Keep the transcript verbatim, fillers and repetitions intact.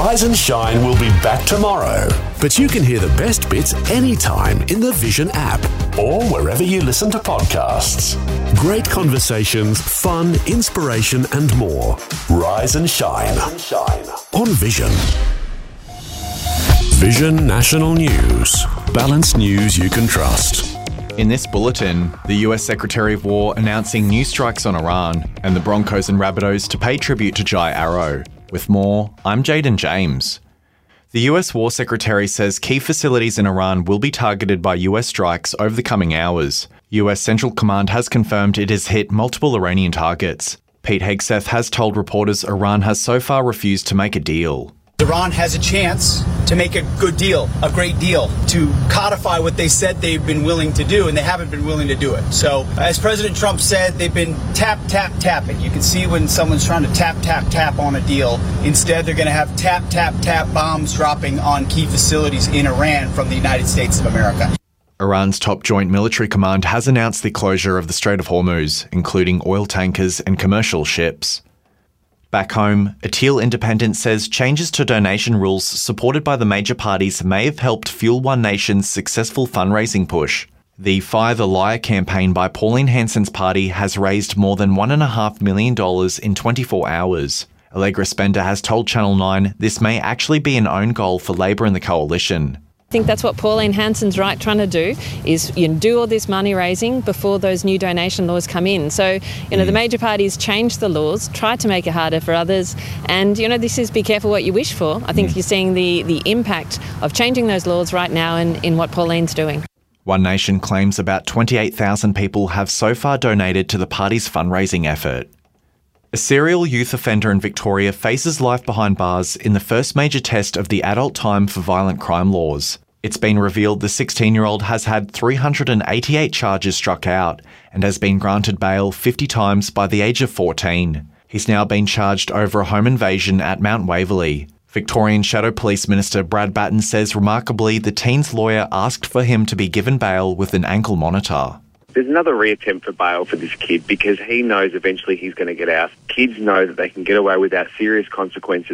Rise and Shine will be back tomorrow. But you can hear the best bits anytime in the Vision app or wherever you listen to podcasts. Great conversations, fun, inspiration and more. Rise and Shine, Rise and Shine. On Vision. Vision National News. Balanced news you can trust. In this bulletin, the U S Secretary of War announcing new strikes on Iran and the Broncos and Rabbitohs to pay tribute to Jai Arrow. With more, I'm Jaden James. The U S War Secretary says key facilities in Iran will be targeted by U S strikes over the coming hours. U S Central Command has confirmed it has hit multiple Iranian targets. Pete Hegseth has told reporters Iran has so far refused to make a deal. Iran has a chance to make a good deal, a great deal, to codify what they said they've been willing to do, and they haven't been willing to do it. So, as President Trump said, they've been tap, tap, tapping. You can see when someone's trying to tap, tap, tap on a deal. Instead, they're going to have tap, tap, tap bombs dropping on key facilities in Iran from the United States of America. Iran's top joint military command has announced the closure of the Strait of Hormuz, including oil tankers and commercial ships. Back home, A Teal Independent says changes to donation rules supported by the major parties may have helped fuel One Nation's successful fundraising push. The Fire the Liar campaign by Pauline Hanson's party has raised more than one point five million dollars in twenty-four hours. Allegra Spender has told Channel nine this may actually be an own goal for Labor and the coalition. I think that's what Pauline Hanson's right trying to do, is you know, do all this money raising before those new donation laws come in. So, you know, mm. the major parties changed the laws, tried to make it harder for others, and, you know, this is be careful what you wish for. I think mm. you're seeing the, the impact of changing those laws right now in, in what Pauline's doing. One Nation claims about twenty-eight thousand people have so far donated to the party's fundraising effort. A serial youth offender in Victoria faces life behind bars in the first major test of the adult time for violent crime laws. It's been revealed the sixteen-year-old has had three hundred eighty-eight charges struck out and has been granted bail fifty times by the age of fourteen. He's now been charged over a home invasion at Mount Waverley. Victorian Shadow Police Minister Brad Batten says remarkably the teen's lawyer asked for him to be given bail with an ankle monitor. There's another reattempt for bail for this kid because he knows eventually he's going to get out. Kids know that they can get away without serious consequences